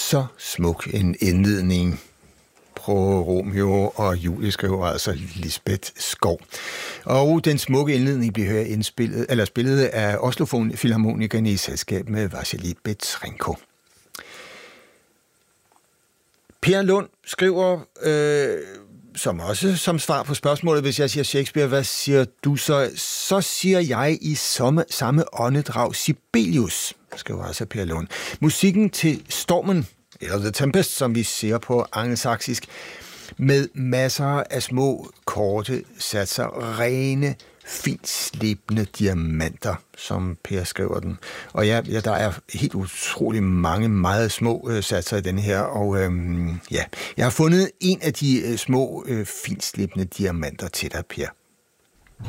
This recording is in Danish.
Så smuk en indledning på Romeo og Julie, skriver altså Lisbeth Skov. Og den smukke indledning bliver spillet af Oslo Filharmonikerne i selskab med Vasilij Petrenko. Per Lund skriver, som svar på spørgsmålet, hvis jeg siger Shakespeare, hvad siger du så? Så siger jeg i samme åndedrag Sibelius, skriver altså Per Lund. Musikken til Stormen, eller The Tempest, som vi ser på angelsaksisk, med masser af små, korte satser, rene, finslibende diamanter, som Per skriver den. Og ja, der er helt utrolig mange, meget små satser i den her, og jeg har fundet en af de små, finslibende diamanter til dig, Per.